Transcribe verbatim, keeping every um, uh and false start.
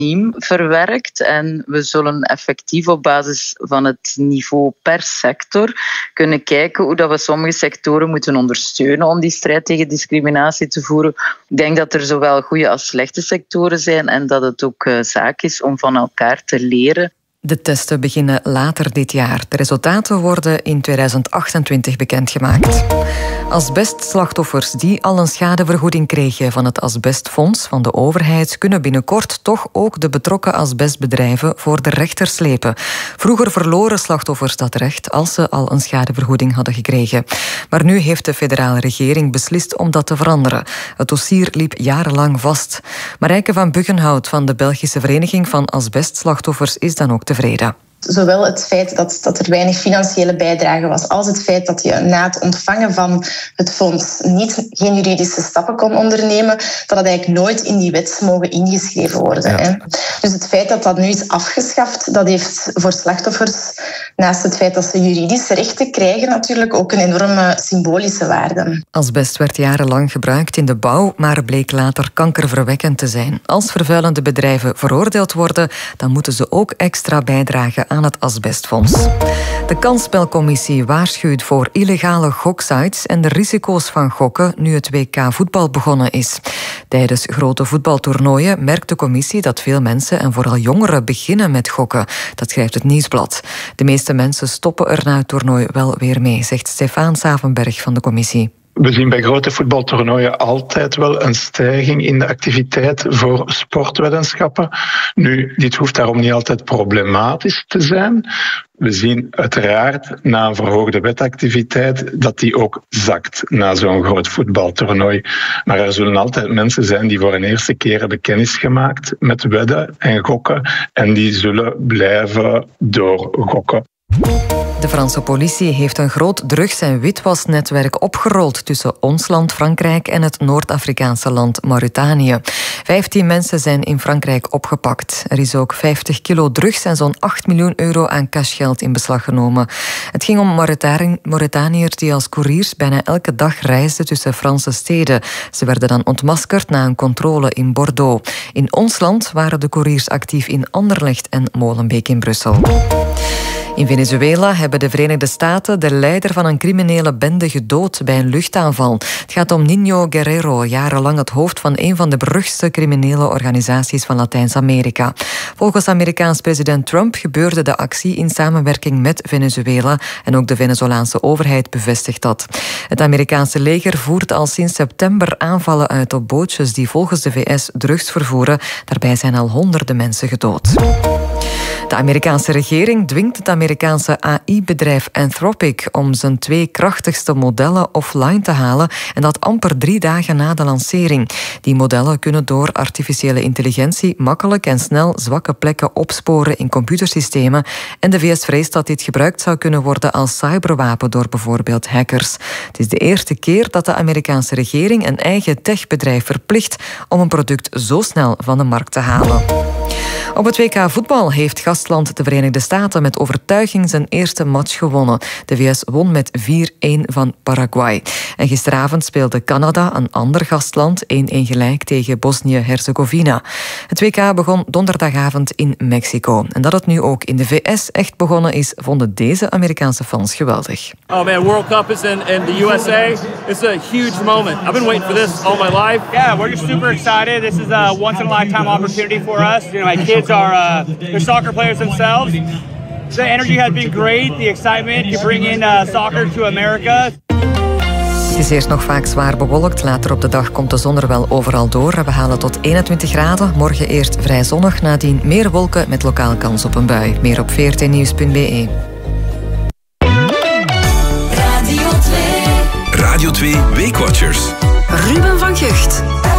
verwerkt en we zullen effectief op basis van het niveau per sector kunnen kijken hoe dat we sommige sectoren moeten ondersteunen om die strijd tegen discriminatie te voeren. Ik denk dat er zowel goede als slechte sectoren zijn en dat het ook uh, zaak is om van elkaar te leren. De testen beginnen later dit jaar. De resultaten worden in tweeduizend achtentwintig bekendgemaakt. Asbestslachtoffers die al een schadevergoeding kregen van het Asbestfonds van de overheid kunnen binnenkort toch ook de betrokken asbestbedrijven voor de rechter slepen. Vroeger verloren slachtoffers dat recht als ze al een schadevergoeding hadden gekregen. Maar nu heeft de federale regering beslist om dat te veranderen. Het dossier liep jarenlang vast. Marijke van Buggenhout van de Belgische Vereniging van Asbestslachtoffers is dan ook tevreden. Zowel het feit dat, dat er weinig financiële bijdrage was, als het feit dat je na het ontvangen van het fonds niet, geen juridische stappen kon ondernemen, dat het eigenlijk nooit in die wet mogen ingeschreven worden. Ja. Hè. Dus het feit dat dat nu is afgeschaft, dat heeft voor slachtoffers, naast het feit dat ze juridische rechten krijgen, natuurlijk ook een enorme symbolische waarde. Asbest werd jarenlang gebruikt in de bouw, maar bleek later kankerverwekkend te zijn. Als vervuilende bedrijven veroordeeld worden, dan moeten ze ook extra bijdragen aan het Asbestfonds. De Kansspelcommissie waarschuwt voor illegale goksites en de risico's van gokken nu het W K voetbal begonnen is. Tijdens grote voetbaltoernooien merkt de commissie dat veel mensen en vooral jongeren beginnen met gokken. Dat schrijft het Nieuwsblad. De meeste mensen stoppen er na het toernooi wel weer mee, zegt Stefaan Savenberg van de commissie. We zien bij grote voetbaltoernooien altijd wel een stijging in de activiteit voor sportweddenschappen. Nu, dit hoeft daarom niet altijd problematisch te zijn. We zien uiteraard na een verhoogde wedactiviteit dat die ook zakt na zo'n groot voetbaltoernooi. Maar er zullen altijd mensen zijn die voor een eerste keer hebben kennis gemaakt met wedden en gokken en die zullen blijven doorgokken. De Franse politie heeft een groot drugs- en witwasnetwerk opgerold tussen ons land Frankrijk en het Noord-Afrikaanse land Mauritanië. Vijftien mensen zijn in Frankrijk opgepakt. Er is ook vijftig kilo drugs en zo'n acht miljoen euro aan cashgeld in beslag genomen. Het ging om Mauritaniërs die als couriers bijna elke dag reisden tussen Franse steden. Ze werden dan ontmaskerd na een controle in Bordeaux. In ons land waren de couriers actief in Anderlecht en Molenbeek in Brussel. In Venezuela hebben de Verenigde Staten de leider van een criminele bende gedood bij een luchtaanval. Het gaat om Niño Guerrero, jarenlang het hoofd van een van de beruchtste criminele organisaties van Latijns-Amerika. Volgens Amerikaans president Trump gebeurde de actie in samenwerking met Venezuela en ook de Venezolaanse overheid bevestigt dat. Het Amerikaanse leger voert al sinds september aanvallen uit op bootjes die volgens de V S drugs vervoeren. Daarbij zijn al honderden mensen gedood. De Amerikaanse regering dwingt het Amerikaanse A I-bedrijf Anthropic om zijn twee krachtigste modellen offline te halen en dat amper drie dagen na de lancering. Die modellen kunnen door artificiële intelligentie makkelijk en snel zwakke plekken opsporen in computersystemen en de V S vreest dat dit gebruikt zou kunnen worden als cyberwapen door bijvoorbeeld hackers. Het is de eerste keer dat de Amerikaanse regering een eigen techbedrijf verplicht om een product zo snel van de markt te halen. Op het W K voetbal heeft gastland de Verenigde Staten met overtuiging zijn eerste match gewonnen. De V S won met vier-een van Paraguay. En gisteravond speelde Canada, een ander gastland, één-één gelijk tegen Bosnië-Herzegovina. Het W K begon donderdagavond in Mexico. En dat het nu ook in de V S echt begonnen is, vonden deze Amerikaanse fans geweldig. Oh man, World Cup is in, in the U S A. It's a huge moment. I've been waiting for this all my life. Yeah, we're just super excited. This is a once in a lifetime opportunity for us. You know, my kids are uh, they're soccer players themselves. The energy has been great. The excitement to bring in uh, soccer to America. Het is eerst nog vaak zwaar bewolkt. Later op de dag komt de zon er wel overal door. We halen tot eenentwintig graden. Morgen eerst vrij zonnig, nadien meer wolken met lokaal kans op een bui. Meer op v r t nieuws punt b e. Radio twee Weekwatchers. Ruben van Gucht.